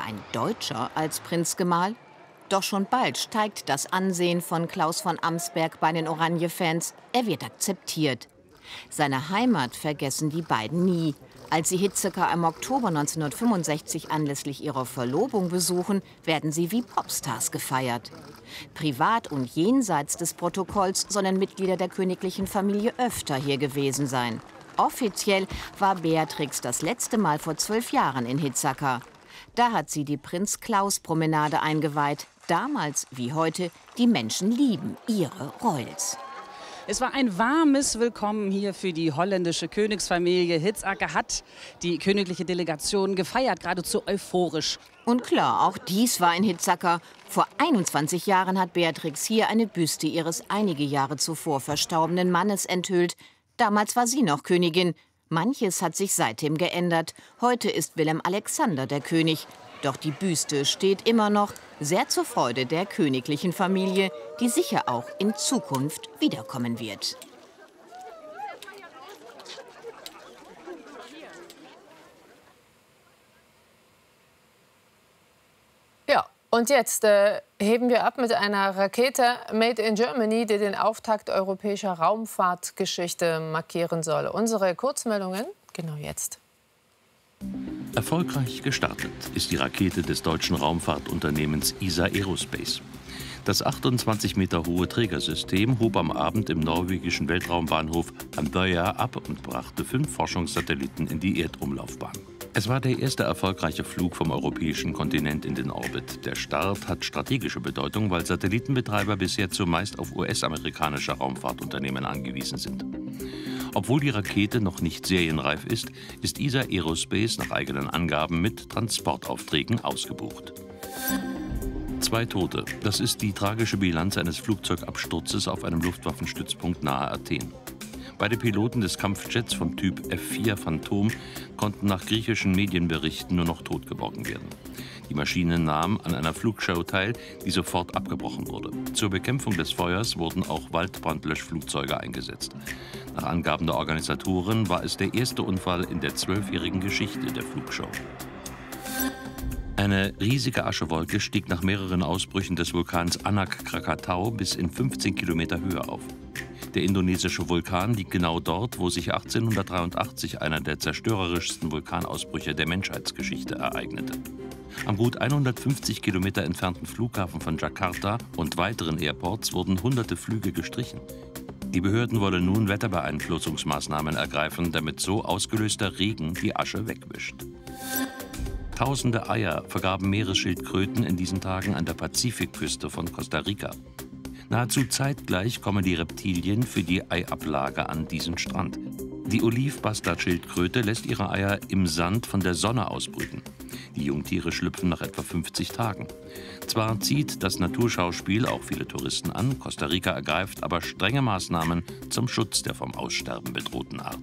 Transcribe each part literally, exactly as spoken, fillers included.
ein Deutscher als Prinzgemahl? Doch schon bald steigt das Ansehen von Klaus von Amsberg bei den Oranje-Fans. Er wird akzeptiert. Seine Heimat vergessen die beiden nie. Als sie Hitzeker im Oktober neunzehnhundertfünfundsechzig anlässlich ihrer Verlobung besuchen, werden sie wie Popstars gefeiert. Privat und jenseits des Protokolls sollen Mitglieder der königlichen Familie öfter hier gewesen sein. Offiziell war Beatrix das letzte Mal vor zwölf Jahren in Hitzacker. Da hat sie die Prinz-Klaus-Promenade eingeweiht. Damals wie heute, die Menschen lieben ihre Royals. Es war ein warmes Willkommen hier für die holländische Königsfamilie. Hitzacker hat die königliche Delegation gefeiert, geradezu euphorisch. Und klar, auch dies war in Hitzacker. Vor einundzwanzig Jahren hat Beatrix hier eine Büste ihres einige Jahre zuvor verstorbenen Mannes enthüllt. Damals war sie noch Königin. Manches hat sich seitdem geändert. Heute ist Willem Alexander der König. Doch die Büste steht immer noch, sehr zur Freude der königlichen Familie, die sicher auch in Zukunft wiederkommen wird. Ja, und jetzt äh, heben wir ab mit einer Rakete Made in Germany, die den Auftakt europäischer Raumfahrtgeschichte markieren soll. Unsere Kurzmeldungen genau jetzt. Erfolgreich gestartet ist die Rakete des deutschen Raumfahrtunternehmens E S A Aerospace. Das achtundzwanzig Meter hohe Trägersystem hob am Abend im norwegischen Weltraumbahnhof Andøya ab und brachte fünf Forschungssatelliten in die Erdumlaufbahn. Es war der erste erfolgreiche Flug vom europäischen Kontinent in den Orbit. Der Start hat strategische Bedeutung, weil Satellitenbetreiber bisher zumeist auf U S-amerikanische Raumfahrtunternehmen angewiesen sind. Obwohl die Rakete noch nicht serienreif ist, ist E S A Aerospace nach eigenen Angaben mit Transportaufträgen ausgebucht. Zwei Tote. Das ist die tragische Bilanz eines Flugzeugabsturzes auf einem Luftwaffenstützpunkt nahe Athen. Beide Piloten des Kampfjets vom Typ F vier Phantom konnten nach griechischen Medienberichten nur noch tot geborgen werden. Die Maschine nahm an einer Flugshow teil, die sofort abgebrochen wurde. Zur Bekämpfung des Feuers wurden auch Waldbrandlöschflugzeuge eingesetzt. Nach Angaben der Organisatoren war es der erste Unfall in der zwölfjährigen Geschichte der Flugshow. Eine riesige Aschewolke stieg nach mehreren Ausbrüchen des Vulkans Anak Krakatau bis in fünfzehn Kilometer Höhe auf. Der indonesische Vulkan liegt genau dort, wo sich achtzehnhundertdreiundachtzig einer der zerstörerischsten Vulkanausbrüche der Menschheitsgeschichte ereignete. Am gut hundertfünfzig Kilometer entfernten Flughafen von Jakarta und weiteren Airports wurden hunderte Flüge gestrichen. Die Behörden wollen nun Wetterbeeinflussungsmaßnahmen ergreifen, damit so ausgelöster Regen die Asche wegwischt. Tausende Eier vergaben Meeresschildkröten in diesen Tagen an der Pazifikküste von Costa Rica. Nahezu zeitgleich kommen die Reptilien für die Eiablage an diesen Strand. Die Oliv-Bastardschildkröte lässt ihre Eier im Sand von der Sonne ausbrüten. Die Jungtiere schlüpfen nach etwa fünfzig Tagen. Zwar zieht das Naturschauspiel auch viele Touristen an, Costa Rica ergreift aber strenge Maßnahmen zum Schutz der vom Aussterben bedrohten Art.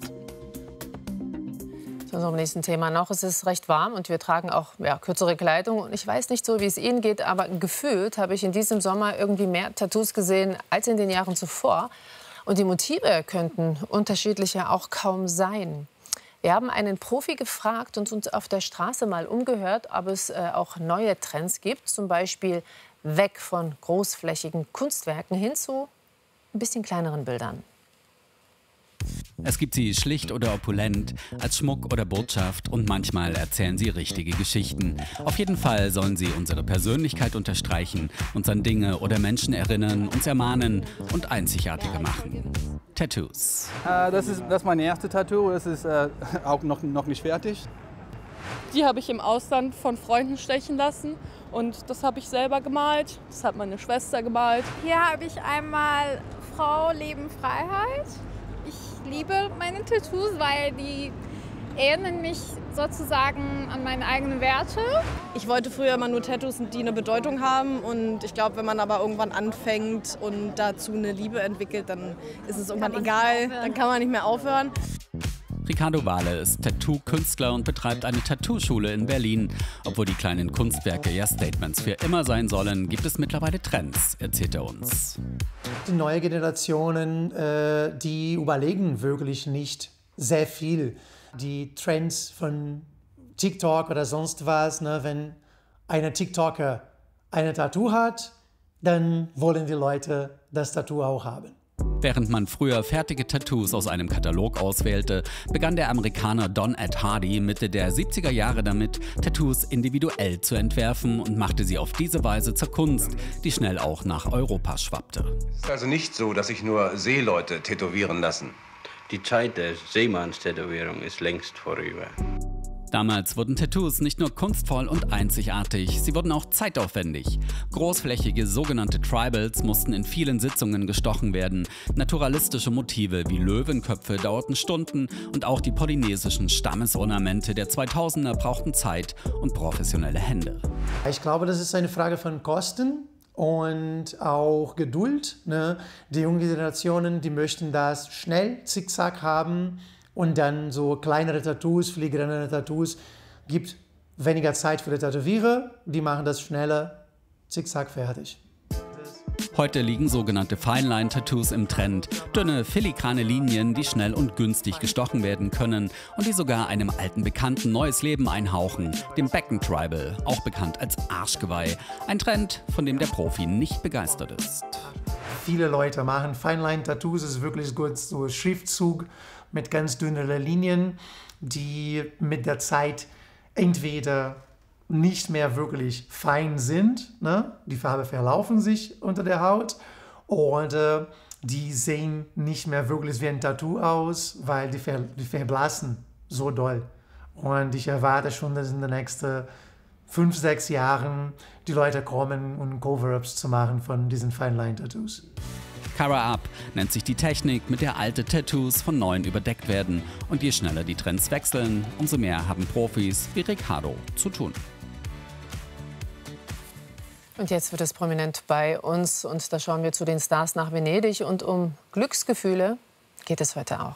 Zu unserem nächsten Thema noch. Es ist recht warm und wir tragen auch ja, kürzere Kleidung. Und ich weiß nicht so, wie es Ihnen geht, aber gefühlt habe ich in diesem Sommer irgendwie mehr Tattoos gesehen als in den Jahren zuvor. Und die Motive könnten unterschiedlicher auch kaum sein. Wir haben einen Profi gefragt und uns auf der Straße mal umgehört, ob es äh, auch neue Trends gibt. Zum Beispiel weg von großflächigen Kunstwerken hin zu ein bisschen kleineren Bildern. Es gibt sie schlicht oder opulent, als Schmuck oder Botschaft und manchmal erzählen sie richtige Geschichten. Auf jeden Fall sollen sie unsere Persönlichkeit unterstreichen, uns an Dinge oder Menschen erinnern, uns ermahnen und einzigartiger machen. Tattoos. Äh, das ist, das ist mein erstes Tattoo, das ist äh, auch noch, noch nicht fertig. Die habe ich im Ausland von Freunden stechen lassen und das habe ich selber gemalt, das hat meine Schwester gemalt. Hier habe ich einmal Frau, Leben, Freiheit. Ich liebe meine Tattoos, weil die erinnern mich sozusagen an meine eigenen Werte. Ich wollte früher immer nur Tattoos, die eine Bedeutung haben und ich glaube, wenn man aber irgendwann anfängt und dazu eine Liebe entwickelt, dann ist es irgendwann egal, dann kann man nicht mehr aufhören. Ricardo Wahle ist Tattoo-Künstler und betreibt eine Tattoo-Schule in Berlin. Obwohl die kleinen Kunstwerke ja Statements für immer sein sollen, gibt es mittlerweile Trends, erzählt er uns. Die neue Generationen, äh, die überlegen wirklich nicht sehr viel. Die Trends von TikTok oder sonst was, ne, wenn eine TikToker eine Tattoo hat, dann wollen die Leute das Tattoo auch haben. Während man früher fertige Tattoos aus einem Katalog auswählte, begann der Amerikaner Don Ed Hardy Mitte der siebziger Jahre damit, Tattoos individuell zu entwerfen und machte sie auf diese Weise zur Kunst, die schnell auch nach Europa schwappte. Es ist also nicht so, dass sich nur Seeleute tätowieren lassen. Die Zeit der Seemannstätowierung ist längst vorüber. Damals wurden Tattoos nicht nur kunstvoll und einzigartig, sie wurden auch zeitaufwendig. Großflächige sogenannte Tribals mussten in vielen Sitzungen gestochen werden. Naturalistische Motive wie Löwenköpfe dauerten Stunden und auch die polynesischen Stammesornamente der zweitausender brauchten Zeit und professionelle Hände. Ich glaube, das ist eine Frage von Kosten und auch Geduld. Ne? Die jungen Generationen, die möchten das schnell, zickzack haben. Und dann so kleinere Tattoos, filigrane Tattoos, gibt weniger Zeit für die Tätowierer, die machen das schneller, zickzack fertig. Heute liegen sogenannte Fine-Line-Tattoos im Trend. Dünne, filigrane Linien, die schnell und günstig gestochen werden können und die sogar einem alten Bekannten neues Leben einhauchen, dem Becken-Tribal, auch bekannt als Arschgeweih. Ein Trend, von dem der Profi nicht begeistert ist. Viele Leute machen Fine-Line-Tattoos, ist wirklich gut, so Schriftzug mit ganz dünnen Linien, die mit der Zeit entweder nicht mehr wirklich fein sind, ne? Die Farbe verlaufen sich unter der Haut, oder die sehen nicht mehr wirklich wie ein Tattoo aus, weil die, ver die verblassen so doll. Und ich erwarte schon, dass in den nächsten fünf, sechs Jahren die Leute kommen, um Cover-Ups zu machen von diesen Fine-Line-Tattoos. Cover-Up nennt sich die Technik, mit der alte Tattoos von neuen überdeckt werden. Und je schneller die Trends wechseln, umso mehr haben Profis wie Ricardo zu tun. Und jetzt wird es prominent bei uns und da schauen wir zu den Stars nach Venedig und um Glücksgefühle geht es heute auch.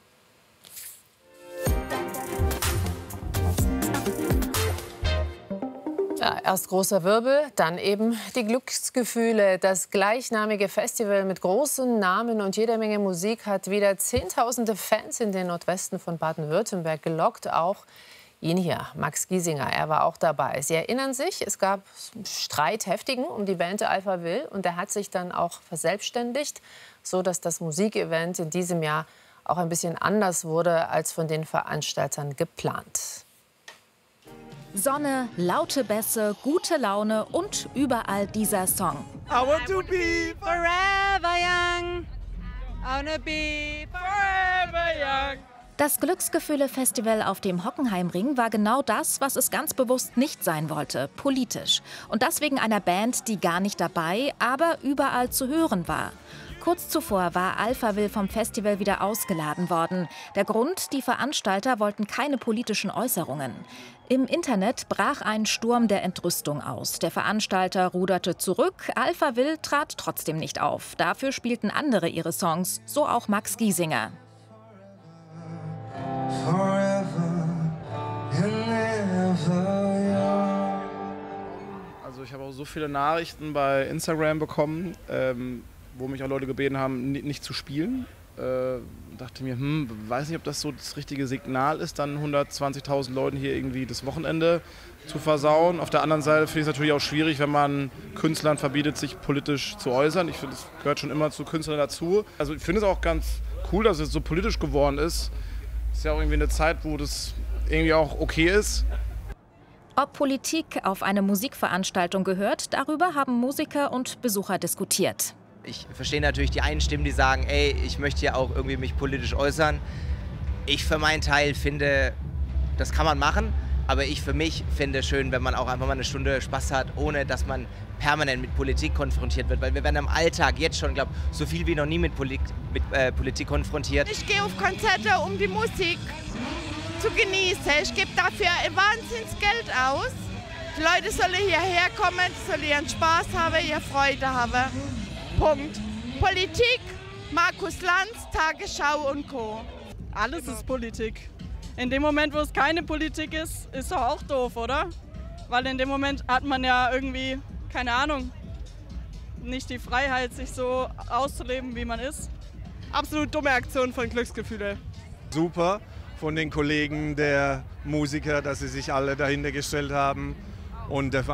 Ja, erst großer Wirbel, dann eben die Glücksgefühle. Das gleichnamige Festival mit großen Namen und jeder Menge Musik hat wieder Zehntausende Fans in den Nordwesten von Baden-Württemberg gelockt. Auch ihn hier, Max Giesinger, er war auch dabei. Sie erinnern sich, es gab Streit heftigen um die Band Alpha Will und der hat sich dann auch verselbstständigt, so dass das Musikevent in diesem Jahr auch ein bisschen anders wurde als von den Veranstaltern geplant. Sonne, laute Bässe, gute Laune und überall dieser Song. I want to be forever young. I wanna be forever young. Das Glücksgefühle-Festival auf dem Hockenheimring war genau das, was es ganz bewusst nicht sein wollte, politisch. Und das wegen einer Band, die gar nicht dabei, aber überall zu hören war. Kurz zuvor war Alpha Will vom Festival wieder ausgeladen worden. Der Grund, die Veranstalter wollten keine politischen Äußerungen. Im Internet brach ein Sturm der Entrüstung aus. Der Veranstalter ruderte zurück, Alpha Will trat trotzdem nicht auf. Dafür spielten andere ihre Songs, so auch Max Giesinger. Also ich habe auch so viele Nachrichten bei Instagram bekommen, ähm, wo mich auch Leute gebeten haben, nicht zu spielen. Äh, dachte mir, hm, weiß nicht, ob das so das richtige Signal ist, dann hundertzwanzigtausend Leuten hier irgendwie das Wochenende zu versauen. Auf der anderen Seite finde ich es natürlich auch schwierig, wenn man Künstlern verbietet, sich politisch zu äußern. Ich finde, das gehört schon immer zu Künstlern dazu. Also ich finde es auch ganz cool, dass es so politisch geworden ist. Es ist ja auch irgendwie eine Zeit, wo das irgendwie auch okay ist. Ob Politik auf eine Musikveranstaltung gehört, darüber haben Musiker und Besucher diskutiert. Ich verstehe natürlich die einen Stimmen, die sagen, ey, ich möchte ja auch irgendwie mich politisch äußern. Ich für meinen Teil finde, das kann man machen, aber ich für mich finde es schön, wenn man auch einfach mal eine Stunde Spaß hat, ohne dass man permanent mit Politik konfrontiert wird, weil wir werden im Alltag jetzt schon, glaube ich, so viel wie noch nie mit, Polit mit äh, Politik konfrontiert. Ich gehe auf Konzerte, um die Musik zu genießen. Ich gebe dafür ein Wahnsinnsgeld aus. Die Leute sollen hierher kommen, sollen ihren Spaß haben, ihre Freude haben. Punkt. Politik, Markus Lanz, Tagesschau und Co. Alles ist Politik. In dem Moment, wo es keine Politik ist, ist doch auch doof, oder? Weil in dem Moment hat man ja irgendwie, keine Ahnung, nicht die Freiheit, sich so auszuleben, wie man ist. Absolut dumme Aktion von Glücksgefühle. Super von den Kollegen der Musiker, dass sie sich alle dahinter gestellt haben und der